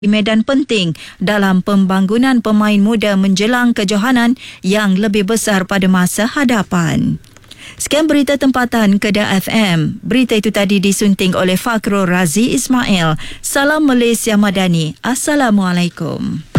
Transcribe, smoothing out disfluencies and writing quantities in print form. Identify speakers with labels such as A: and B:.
A: medan penting dalam pembangunan pemain muda menjelang kejohanan yang lebih besar pada masa hadapan. Sekian berita tempatan Kedah FM. Berita itu tadi disunting oleh Fakrul Razi Ismail. Salam Malaysia Madani. Assalamualaikum.